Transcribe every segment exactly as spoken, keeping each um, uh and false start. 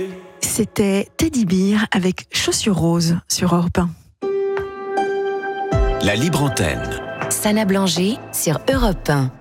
C'était Teddy Bear avec Chaussures Roses sur Europe un. La libre antenne. Sana Blanger sur Europe un.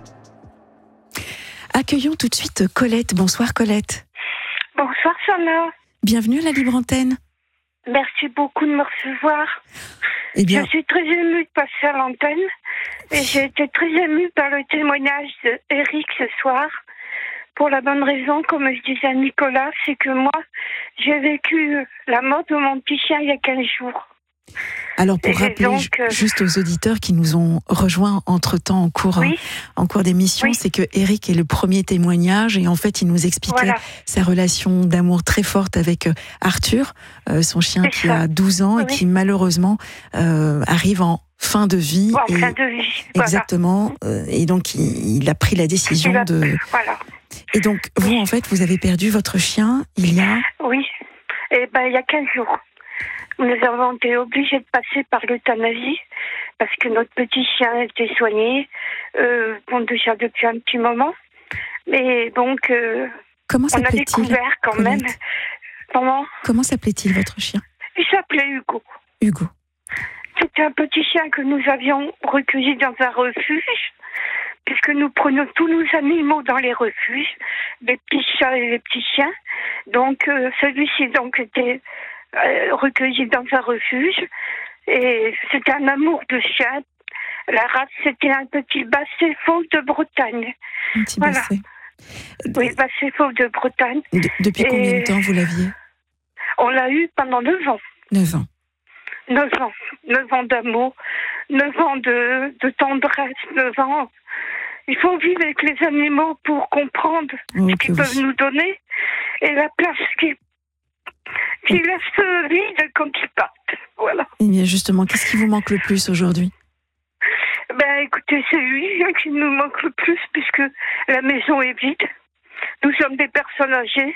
Accueillons tout de suite Colette. Bonsoir Colette. Bonsoir Sana. Bienvenue à la libre antenne. Merci beaucoup de me recevoir. Eh bien... Je suis très émue de passer à l'antenne et j'ai été très émue par le témoignage d'Éric ce soir. Pour la bonne raison, comme je disais à Nicolas, c'est que moi, j'ai vécu la mort de mon petit chien il y a quinze jours. Alors pour et rappeler donc, euh... juste aux auditeurs qui nous ont rejoints entre-temps en cours, oui. en cours d'émission, oui. c'est que Éric est le premier témoignage et en fait il nous expliquait voilà. sa relation d'amour très forte avec Arthur, euh, son chien c'est qui ça. a douze ans oui. et qui malheureusement euh, arrive en fin de vie. En et fin de vie. Exactement. Voilà. Euh, et donc il, il a pris la décision a... de... Voilà. Et donc vous en fait vous avez perdu votre chien il y a... Oui, et ben il y a quinze jours. Nous avons été obligés de passer par l'euthanasie parce que notre petit chien était soigné, euh, bon, déjà depuis un petit moment. Mais donc, euh, Comment on a découvert quand Colette même. Comment Comment s'appelait-il votre chien? Il s'appelait Hugo. Hugo. C'était un petit chien que nous avions recueilli dans un refuge, puisque nous prenions tous nos animaux dans les refuges, les petits chats et les petits chiens. Donc, euh, celui-ci donc était... Euh, recueilli dans un refuge et c'était un amour de chien. La race c'était un petit basset fauve de Bretagne. Un petit voilà. basset. Oui, basset fauve de Bretagne. De, depuis et combien de temps vous l'aviez? On l'a eu pendant neuf ans. Neuf ans. Neuf ans. Neuf ans d'amour, neuf ans de, de tendresse, neuf ans. Il faut vivre avec les animaux pour comprendre oh, ce qu'ils oui. peuvent nous donner et la place qu'ils qui laisse vide quand ils partent. Voilà. Et bien justement, qu'est-ce qui vous manque le plus aujourd'hui? Ben écoutez, c'est lui hein, qui nous manque le plus puisque la maison est vide. Nous sommes des personnes âgées.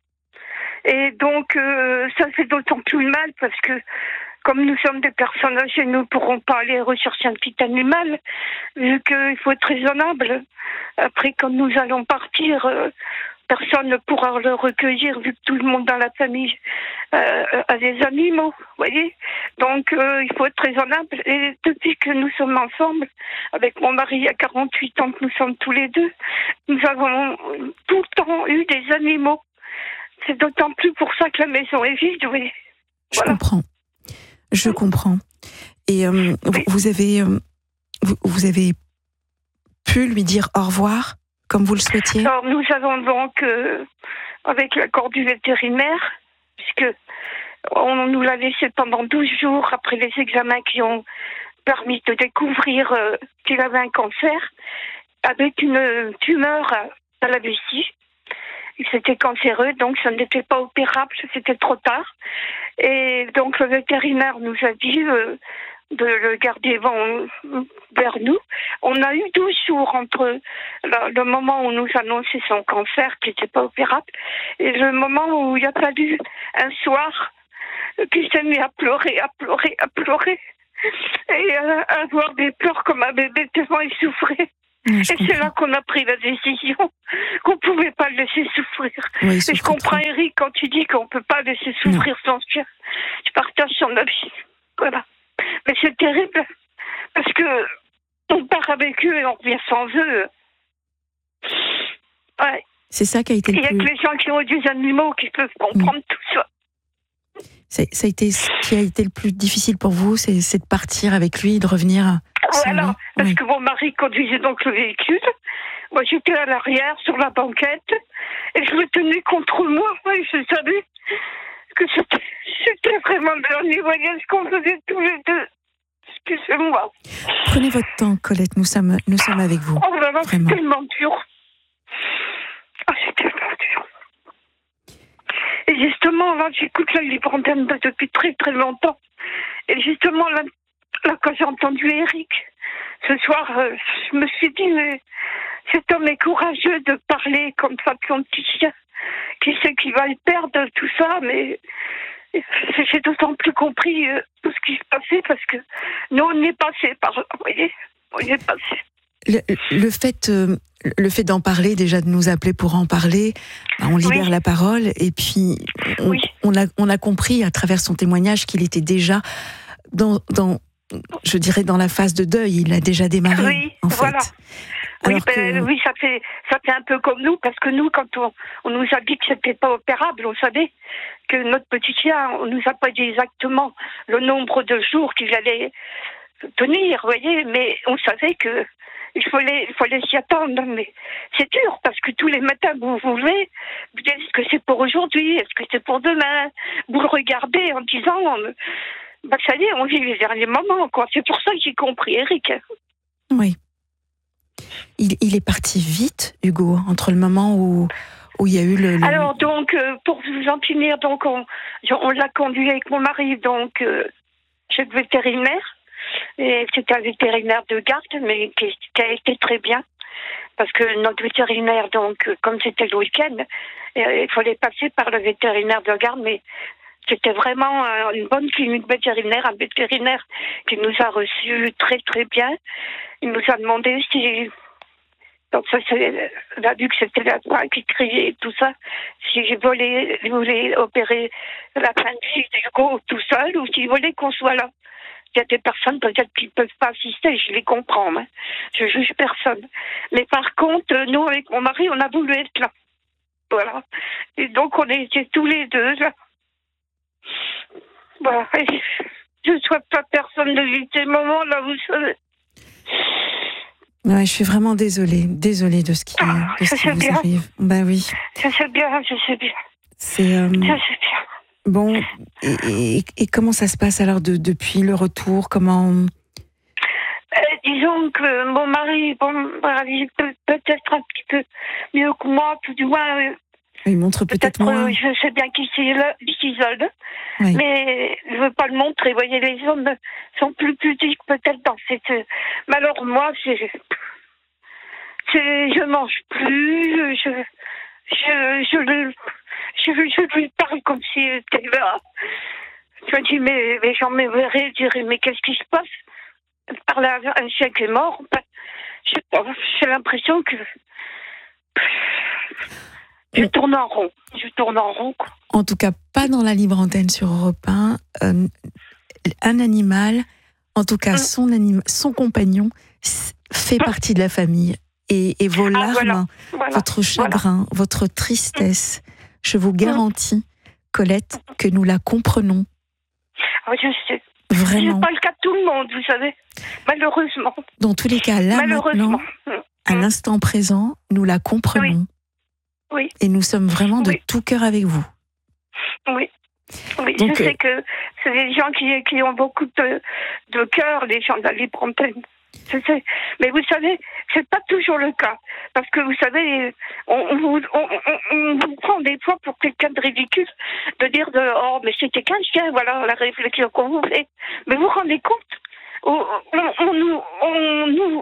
Et donc, euh, ça fait d'autant plus mal parce que comme nous sommes des personnes âgées, nous ne pourrons pas aller rechercher un petit animal vu qu'il faut être raisonnable. Après, quand nous allons partir... Euh, personne ne pourra le recueillir vu que tout le monde dans la famille euh, a des animaux, vous voyez. Donc euh, il faut être raisonnable. Et depuis que nous sommes ensemble, avec mon mari il y a quarante-huit ans que nous sommes tous les deux, nous avons tout le temps eu des animaux. C'est d'autant plus pour ça que la maison est vide, oui. Je voilà. comprends. Je comprends. Et euh, oui. vous avez euh, vous, vous avez pu lui dire au revoir comme vous le souhaitiez? Alors, nous avons donc, euh, avec l'accord du vétérinaire, puisque on nous l'a laissé pendant douze jours après les examens qui ont permis de découvrir euh, qu'il avait un cancer, avec une tumeur à, à la vessie. C'était cancéreux, donc ça n'était pas opérable, c'était trop tard. Et donc le vétérinaire nous a dit... Euh, de le garder vers nous. On a eu douze jours entre le, le moment où nous annonçait son cancer, qui n'était pas opérable, et le moment où il a fallu un soir qu'il s'est mis à pleurer, à pleurer, à pleurer, et à, à avoir des pleurs comme un bébé tellement il souffrait. Oui, et c'est comprends. là qu'on a pris la décision qu'on ne pouvait pas le laisser souffrir. Oui, et je comprends trop. Eric quand tu dis qu'on ne peut pas laisser souffrir non. son chien. Je partage son avis. Voilà. Mais c'est terrible, parce que on part avec eux et on revient sans eux. Ouais. C'est ça qui a été le plus... Il y a que les gens qui ont des animaux qui peuvent comprendre mmh. tout ça. C'est, ça a été ce qui a été le plus difficile pour vous, c'est, c'est de partir avec lui, de revenir sans Voilà, lui. parce oui. que mon mari conduisait donc le véhicule. Moi, j'étais à l'arrière, sur la banquette, et je me tenais contre moi, et je savais que c'était, c'était vraiment le dernier voyage qu'on faisait tous les deux. Excusez-moi. Prenez votre temps, Colette, nous sommes, nous sommes avec vous. Oh là là, c'est vraiment. tellement dur. Ah, c'est tellement dur. Et justement, là, j'écoute la libre antenne depuis très très longtemps. Et justement, là, là quand j'ai entendu Eric, ce soir, euh, je me suis dit, mais cet homme est courageux de parler comme ça de son petit chien. Qui sait qu'il va le perdre, tout ça, mais j'ai d'autant plus compris euh, tout ce qui se passait parce que nous, on est passé par là, vous voyez, on y est passé. le, le fait, euh, le fait d'en parler, déjà de nous appeler pour en parler, bah, on libère oui. la parole. Et puis, on, oui. on, a, on a compris à travers son témoignage qu'il était déjà dans, dans, je dirais, dans la phase de deuil. Il a déjà démarré, oui, en voilà. fait. Oui, Alors ben, que... oui, ça fait, ça fait un peu comme nous, parce que nous, quand on, on nous a dit que c'était pas opérable, on savait que notre petit chien, on nous a pas dit exactement le nombre de jours qu'il allait tenir, vous voyez, mais on savait que il fallait, il fallait s'y attendre. Mais c'est dur, parce que tous les matins, vous vous levez, vous dites, est-ce que c'est pour aujourd'hui, est-ce que c'est pour demain? Vous le regardez en disant, bah, ça y est, on vit les derniers moments, quoi. C'est pour ça que j'ai compris, Eric. Oui. Il, il est parti vite, Hugo, entre le moment où, où il y a eu le... le... Alors, donc, euh, pour vous en finir, donc, on, on l'a conduit avec mon mari, donc, euh, chez le vétérinaire. Et c'était un vétérinaire de garde, mais qui, qui a été très bien. Parce que notre vétérinaire, donc, comme c'était le week-end, euh, il fallait passer par le vétérinaire de garde, mais c'était vraiment euh, une bonne clinique vétérinaire, un vétérinaire qui nous a reçus très, très bien. Il nous a demandé si... Donc ça, c'est, on a vu que c'était la voix qui criait et tout ça. Si je voulais, je voulais opérer la fin de vie d'Hugo tout seul, ou s'il voulait qu'on soit là. Il y a des personnes peut-être qui ne peuvent pas assister, je les comprends. Hein. Je juge personne. Mais par contre, nous, avec mon mari, on a voulu être là. Voilà. Et donc, on était tous les deux là. Voilà. Et je ne souhaite pas personne de vivre ces moments là, vous savez. Ouais, je suis vraiment désolée, désolée de ce qui, ah, de ce qui vous bien. arrive. Bah oui. Je sais bien, je sais bien. C'est. Euh... Je sais bien. Bon, et, et, et comment ça se passe alors de, depuis le retour? Comment euh, Disons que mon mari, bon, il peut peut-être un petit peu mieux que moi, tout du moins. Euh, il montre peut-être, peut-être moins. Euh, je sais bien qu'il s'isole, oui. Mais il ne veut pas le montrer. Vous voyez, les hommes sont plus pudiques peut-être dans cette. Mais alors moi, c'est, c'est, je mange plus, je, je, je le. Je, je lui parle comme s'il était là. Je me dis, mais, mais j'en me verrai, je dirais, mais qu'est-ce qui se passe? Par là, un chien qui est mort, ben, je sais pas, j'ai l'impression que je tourne en rond. Je tourne en rond, quoi. En tout cas, pas dans la libre antenne sur Europe un. Euh, un animal, en tout cas, mmh. son, anima- son compagnon, fait mmh. partie de la famille. Et, et vos larmes, ah, voilà. Voilà. votre chagrin, voilà. votre tristesse, mmh. je vous garantis, Colette, que nous la comprenons. Oh, je sais. Vraiment. C'est pas le cas de tout le monde, vous savez. Malheureusement. Dans tous les cas, là, maintenant, à l'instant présent, nous la comprenons. Oui. oui. Et nous sommes vraiment de oui. tout cœur avec vous. Oui. Oui, Donc, je euh, sais que c'est des gens qui, qui ont beaucoup de, de cœur, les gens de la libre antenne. Je sais. Mais vous savez, c'est pas toujours le cas. Parce que vous savez, on, on, on, on, on vous prend des fois pour quelqu'un de ridicule, de dire de, oh, mais c'était qu'un chien, voilà la réflexion qu'on vous fait. Mais vous vous rendez compte? On, on, on nous, on nous,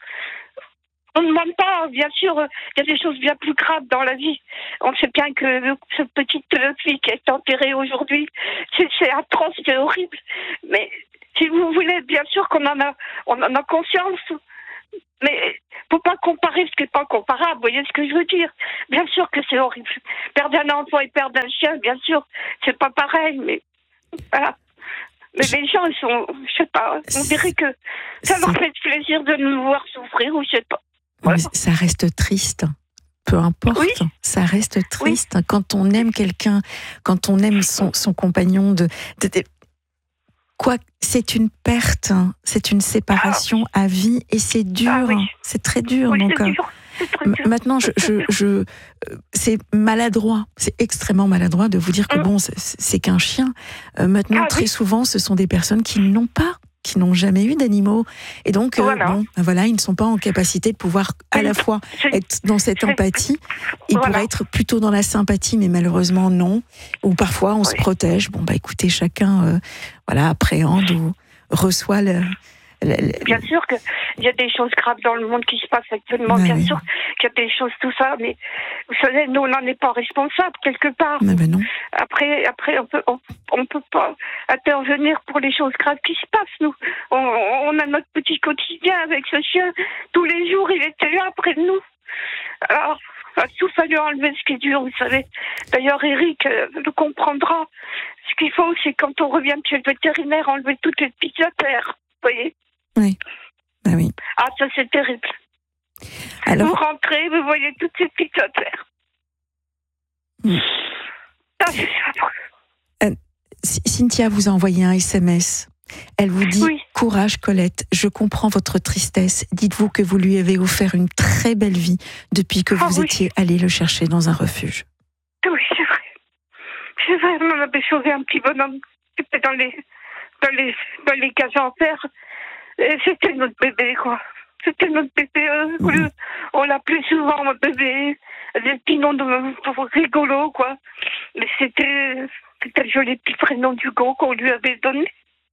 on ne demande pas, bien sûr, il y a des choses bien plus graves dans la vie. On sait bien que cette petite fille qui est enterrée aujourd'hui, c'est, c'est atroce, c'est horrible. Mais si vous voulez, bien sûr qu'on en a, on en a conscience. Mais faut pas comparer ce qui n'est pas comparable, vous voyez ce que je veux dire? Bien sûr que c'est horrible. Perdre un enfant et perdre un chien, bien sûr, c'est pas pareil, mais voilà. Mais les gens, ils sont, je sais pas, on dirait que ça leur fait plaisir de nous voir souffrir, ou je sais pas. Voilà. Ça reste triste. Peu importe, oui. ça reste triste. Oui. Quand on aime quelqu'un, quand on aime son, son compagnon, de, de, de quoi, c'est une perte, hein, c'est une séparation ah. à vie, et c'est dur, ah, oui. c'est très dur. Oui, donc, c'est dur. M- maintenant, je, je, je, c'est maladroit, c'est extrêmement maladroit de vous dire que mmh. bon, c'est, c'est qu'un chien. Euh, maintenant, ah, très oui. souvent, ce sont des personnes qui n'ont pas, qui n'ont jamais eu d'animaux, et donc, euh, voilà. bon, voilà, ils ne sont pas en capacité de pouvoir à la fois être dans cette empathie, et voilà. pour être plutôt dans la sympathie, mais malheureusement non. Ou parfois, on oui. se protège. Bon, bah, écoutez, chacun, euh, voilà, appréhende ou reçoit le. Bien sûr qu'il y a des choses graves dans le monde qui se passent actuellement, ouais, bien oui. sûr qu'il y a des choses, tout ça, mais vous savez, nous, on n'en est pas responsable, quelque part. Mais ben non. Après, après on peut, on, on peut pas intervenir pour les choses graves qui se passent, nous. On, on a notre petit quotidien avec ce chien. Tous les jours, il était là près de nous. Alors, il a tout fallu enlever ce qui est dur, vous savez. D'ailleurs, Eric euh, le comprendra. Ce qu'il faut, c'est quand on revient de chez le vétérinaire, enlever toutes les petites affaires. Vous voyez ? Oui. Ben oui. Ah, ça, c'est terrible. Alors... Vous rentrez, vous voyez toutes ces petites affaires. Mm. Ah, c'est ça. Euh, Cynthia vous a envoyé un S M S. Elle vous dit oui. « Courage Colette, je comprends votre tristesse. Dites-vous que vous lui avez offert une très belle vie depuis que ah, vous oui. étiez allé le chercher dans un refuge. » Oui, c'est vrai. C'est vrai, on avait sauvé un petit bonhomme qui était dans les, dans les, dans les cages en fer. Et c'était notre bébé, quoi. C'était notre bébé. Euh, mmh. On l'appelait souvent notre bébé. Des petits noms de rigolos, quoi. Mais c'était, c'était le joli petit prénom d'Hugo qu'on lui avait donné.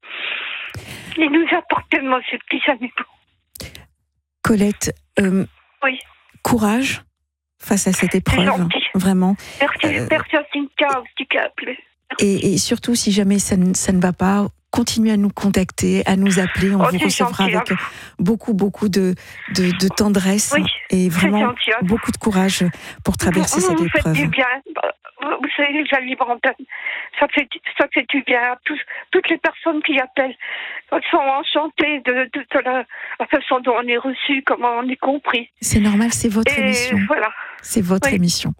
Il nous apporte tellement ces petits animaux. Colette, euh, oui. courage face à cette épreuve, vraiment. Merci, euh, merci à Cynthia aussi qui a appelé. Et, et surtout, si jamais ça ne, ça ne va pas, continuez à nous contacter, à nous appeler. On oh, vous recevra gentil, avec hein. beaucoup, beaucoup de, de, de tendresse oui, et vraiment gentil, hein. beaucoup de courage pour traverser vous, cette vous épreuve. Faites du bien. Vous savez, la libre antenne, ça fait, ça fait du bien. Tous, toutes les personnes qui appellent sont enchantées de, de, de la, la façon dont on est reçu, comment on est compris. C'est normal, c'est votre et émission. Voilà. C'est votre oui. émission.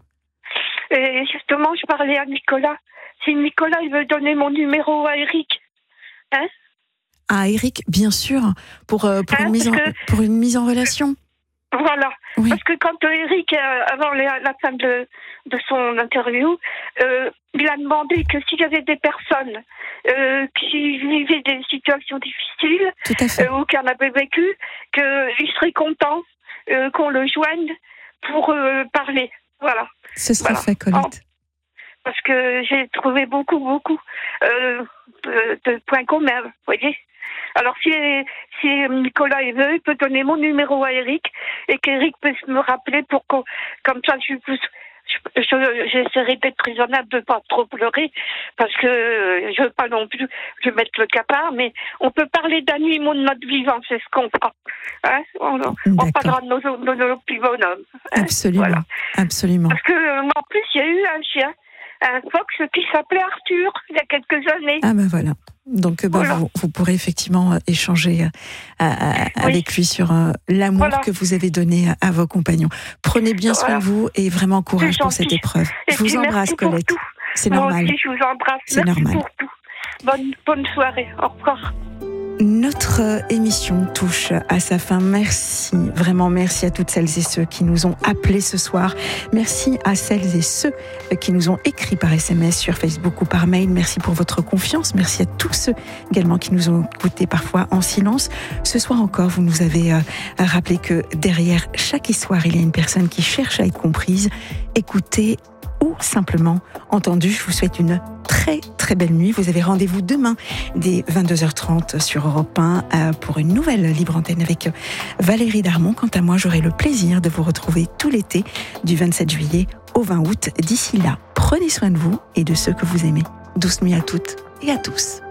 Et justement, je parlais à Nicolas. Si Nicolas, il veut donner mon numéro à Eric, hein? À Eric, bien sûr, pour, euh, pour, hein, une, mise en, que... pour une mise en relation. Voilà, oui. Parce que quand euh, Eric, euh, avant les, la fin de, de son interview, euh, il a demandé que s'il y avait des personnes euh, qui vivaient des situations difficiles Tout à fait. Euh, ou qui en avaient vécu, qu'il serait content euh, qu'on le joigne pour euh, parler. Voilà. Ce sera voilà. fait, Colette. En, parce que j'ai trouvé beaucoup, beaucoup euh, de, de points communs, vous voyez. Alors si, si Nicolas il veut, il peut donner mon numéro à Eric et qu'Eric puisse me rappeler pour que, comme ça, je puisse, je, je, j'essaierai d'être raisonnable, de ne pas trop pleurer, parce que je ne veux pas non plus je mettre le capard, mais on peut parler d'animaux de notre vivant, c'est ce qu'on fera. Hein, on, on parlera de nos, de nos petits bonhommes. Hein, absolument, voilà. absolument. Parce que en plus, il y a eu un chien, un fox qui s'appelait Arthur, il y a quelques années. Ah ben voilà. Donc, bah, voilà. vous, vous pourrez effectivement échanger euh, à, oui. avec lui sur euh, l'amour voilà. que vous avez donné à, à vos compagnons. Prenez bien soin voilà. de vous et vraiment courage pour cette épreuve. Et je vous embrasse, Colette. C'est normal. Moi aussi, je vous embrasse. C'est merci normal. Pour tout. Bonne, bonne soirée. Au revoir. Notre émission touche à sa fin. Merci, vraiment merci à toutes celles et ceux qui nous ont appelés ce soir. Merci à celles et ceux qui nous ont écrit par S M S, sur Facebook ou par mail. Merci pour votre confiance. Merci à tous ceux également qui nous ont écoutés parfois en silence. Ce soir encore, vous nous avez euh, rappelé que derrière chaque histoire, il y a une personne qui cherche à être comprise, écoutée ou simplement entendue. Je vous souhaite une très très belle nuit. Vous avez rendez-vous demain dès vingt-deux heures trente sur Europe un euh, pour une nouvelle libre antenne avec Valérie Darmon. Quant à moi, j'aurai le plaisir de vous retrouver tout l'été du vingt-sept juillet au vingt août. D'ici là, prenez soin de vous et de ceux que vous aimez. Douce nuit à toutes et à tous.